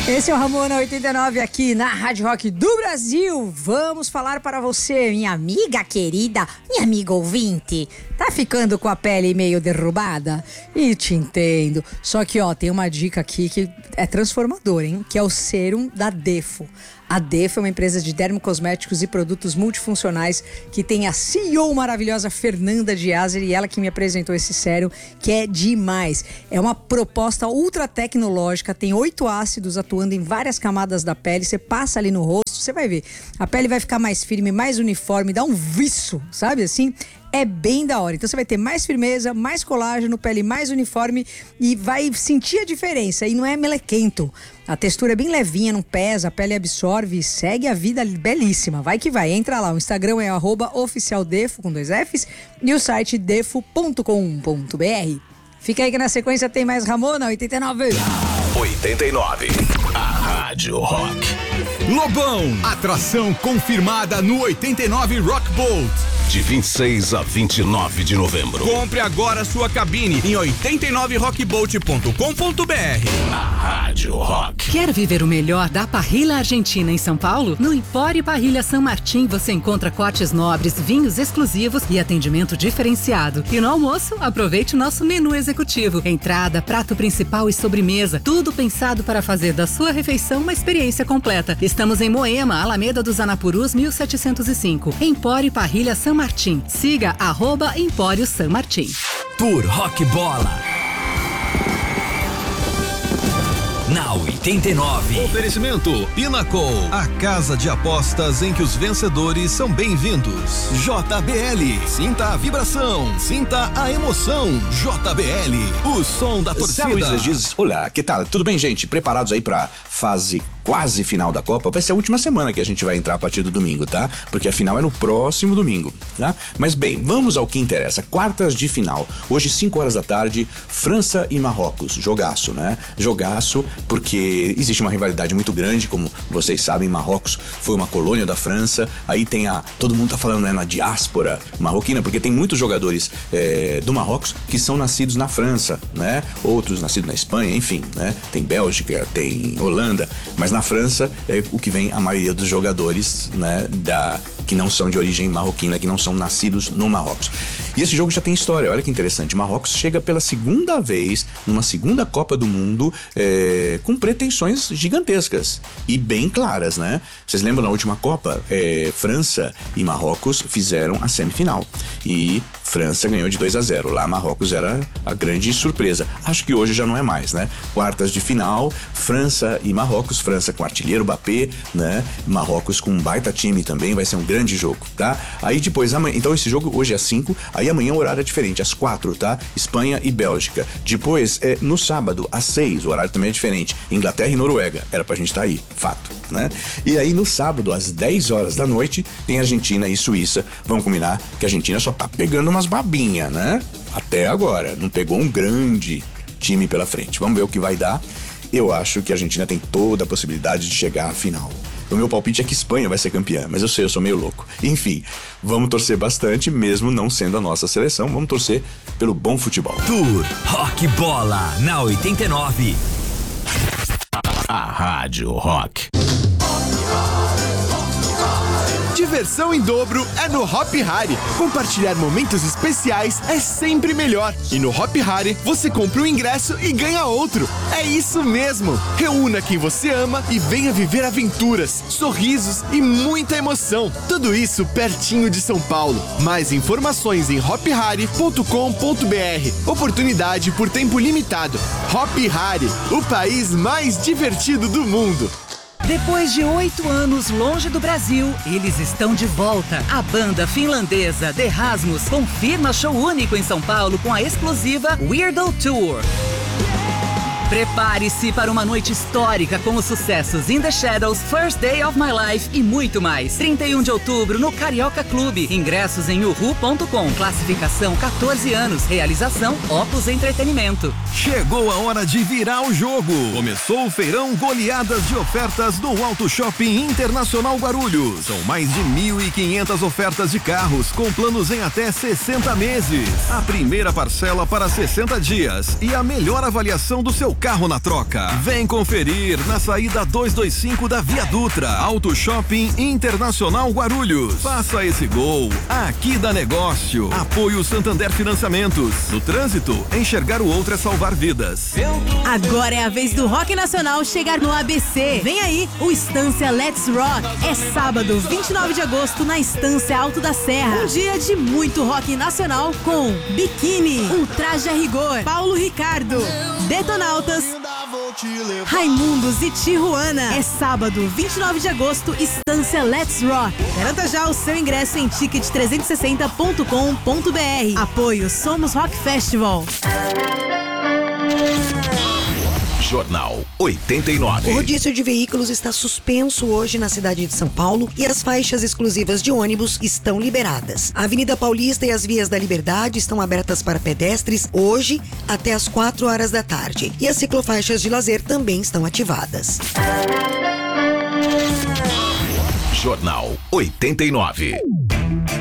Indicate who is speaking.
Speaker 1: Esse é o Ramona 89 aqui na Rádio Rock do Brasil. Vamos falar para você, minha amiga querida, minha amiga ouvinte. Tá ficando com a pele meio derrubada? E te entendo. Só que, tem uma dica aqui que é transformadora, hein? Que é o sérum da Defo. A Defo é uma empresa de dermocosméticos e produtos multifuncionais que tem a CEO maravilhosa Fernanda Diazer e ela que me apresentou esse sérum, que é demais. É uma proposta ultra tecnológica, tem 8 ácidos atuando em várias camadas da pele, você passa ali no rosto, você vai ver. A pele vai ficar mais firme, mais uniforme, dá um viço, sabe assim? É bem da hora. Então você vai ter mais firmeza, mais colágeno, pele mais uniforme e vai sentir a diferença. E não é melequento. A textura é bem levinha, não pesa, a pele absorve e segue a vida belíssima. Vai que vai. Entra lá. O Instagram é @oficialdefo com 2 Fs e o site defo.com.br. Fica aí que na sequência tem mais Ramona 89.
Speaker 2: 89. A Rádio Rock.
Speaker 3: Lobão, atração confirmada no 89 Rock Bolt.
Speaker 2: De 26 a 29 de novembro.
Speaker 3: Compre agora sua cabine em 89rockbolt.com.br.
Speaker 2: A Rádio Rock.
Speaker 4: Quer viver o melhor da parrilha argentina em São Paulo? No Empório Parrilha San Martín você encontra cortes nobres, vinhos exclusivos e atendimento diferenciado. E no almoço, aproveite o nosso menu executivo. Entrada, prato principal e sobremesa. Tudo pensado para fazer da sua refeição uma experiência completa. Estamos em Moema, Alameda dos Anapurus, 1705. Empório Parrilha San Martín. Siga @Empório San Martín.
Speaker 5: Tour Rock Bola. Na 89.
Speaker 6: Oferecimento Pinnacle, a casa de apostas em que os vencedores são bem-vindos. JBL, sinta a vibração, sinta a emoção. JBL, o som da torcida.
Speaker 7: Olá, que tal? Tudo bem, gente? Preparados aí pra fase quase final da Copa? Vai ser a última semana que a gente vai entrar a partir do domingo, tá? Porque a final é no próximo domingo, tá? Mas bem, vamos ao que interessa. Quartas de final. Hoje, 5 horas da tarde, França e Marrocos. Jogaço, né? Jogaço, porque existe uma rivalidade muito grande, como vocês sabem, Marrocos foi uma colônia da França. Aí tem todo mundo tá falando, né, na diáspora marroquina, porque tem muitos jogadores do Marrocos que são nascidos na França, né? Outros nascidos na Espanha, enfim, né? Tem Bélgica, tem Holanda, mas na França é o que vem a maioria dos jogadores, né, que não são de origem marroquina, que não são nascidos no Marrocos. E esse jogo já tem história, olha que interessante. Marrocos chega pela segunda vez numa segunda Copa do Mundo com pretensões gigantescas e bem claras, né? Vocês lembram na última Copa? França e Marrocos fizeram a semifinal e França ganhou de 2-0. Lá Marrocos era a grande surpresa. Acho que hoje já não é mais, né? Quartas de final, França e Marrocos. França com artilheiro Mbappé, né? Marrocos com um baita time também. Vai ser um grande jogo, tá? Aí depois, amanhã, então esse jogo hoje é às 5, aí amanhã o horário é diferente, às 4, tá? Espanha e Bélgica. Depois, no sábado, às 6, o horário também é diferente. Inglaterra e Noruega. Era pra gente estar aí, fato, né? E aí no sábado, às 10 horas da noite, tem Argentina e Suíça. Vamos combinar que a Argentina só tá pegando umas babinhas, né? Até agora, não pegou um grande time pela frente. Vamos ver o que vai dar. Eu acho que a Argentina tem toda a possibilidade de chegar à final. O meu palpite é que Espanha vai ser campeã, mas eu sei, eu sou meio louco. Enfim, vamos torcer bastante, mesmo não sendo a nossa seleção, vamos torcer pelo bom futebol.
Speaker 5: Tour Rock Bola, na 89.
Speaker 2: A Rádio Rock.
Speaker 8: Diversão em dobro é no Hop Hari. Compartilhar momentos especiais é sempre melhor. E no Hop Hari, você compra um ingresso e ganha outro. É isso mesmo! Reúna quem você ama e venha viver aventuras, sorrisos e muita emoção. Tudo isso pertinho de São Paulo. Mais informações em hophari.com.br. Oportunidade por tempo limitado. Hop Hari, o país mais divertido do mundo.
Speaker 4: Depois de 8 anos longe do Brasil, eles estão de volta. A banda finlandesa The Rasmus confirma show único em São Paulo com a explosiva Weirdo Tour. Prepare-se para uma noite histórica com os sucessos In The Shadows, First Day of My Life e muito mais. 31 de outubro no Carioca Clube. Ingressos em uhu.com. Classificação 14 anos. Realização Opus Entretenimento.
Speaker 6: Chegou a hora de virar o jogo. Começou o feirão goleadas de ofertas do Auto Shopping Internacional Guarulhos. São mais de 1.500 ofertas de carros com planos em até 60 meses. A primeira parcela para 60 dias e a melhor avaliação do seu carro na troca? Vem conferir na saída 225 da Via Dutra, Auto Shopping Internacional Guarulhos. Faça esse gol, aqui dá negócio. Apoio Santander Financiamentos. No trânsito, enxergar o outro é salvar vidas.
Speaker 9: Agora é a vez do rock nacional chegar no ABC. Vem aí o Estância Let's Rock. É sábado, 29 de agosto, na Estância Alto da Serra. Um dia de muito rock nacional com Biquíni, Ultraje a Rigor, Paulo Ricardo, Detonautas, Raimundos e Tijuana. É sábado, 29 de agosto, Estância Let's Rock. Garanta já o seu ingresso em ticket360.com.br. Apoio Somos Rock Festival.
Speaker 2: Jornal 89.
Speaker 10: O rodízio de veículos está suspenso hoje na cidade de São Paulo e as faixas exclusivas de ônibus estão liberadas. A Avenida Paulista e as vias da Liberdade estão abertas para pedestres hoje até às 4 horas da tarde. E as ciclofaixas de lazer também estão ativadas.
Speaker 2: Jornal 89.